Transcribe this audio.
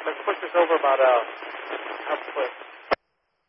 Let's push this over about half a foot.